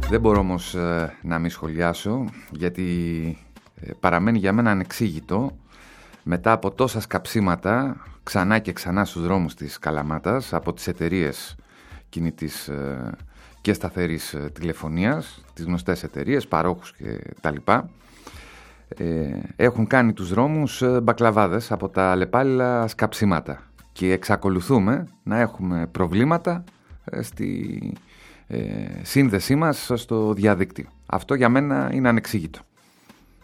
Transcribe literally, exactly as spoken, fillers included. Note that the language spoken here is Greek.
Δεν μπορώ όμως ε, να μην σχολιάσω, γιατί ε, παραμένει για μένα ανεξήγητο μετά από τόσα σκαψίματα ξανά και ξανά στους δρόμους της Καλαμάτας από τις εταιρείες κινητής ε, και σταθερής ε, τηλεφωνίας, τις γνωστές εταιρείες, παρόχους και τα λοιπά, ε, έχουν κάνει τους δρόμους ε, μπακλαβάδες από τα αλλεπάλληλα σκαψίματα και εξακολουθούμε να έχουμε προβλήματα ε, στη ε, σύνδεσή μας στο διαδίκτυο. Αυτό για μένα είναι ανεξήγητο.